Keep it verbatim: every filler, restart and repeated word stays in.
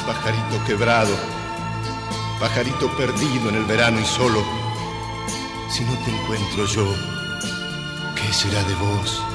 Pajarito quebrado, pajarito perdido en el verano y solo, si no te encuentro yo, ¿qué será de vos?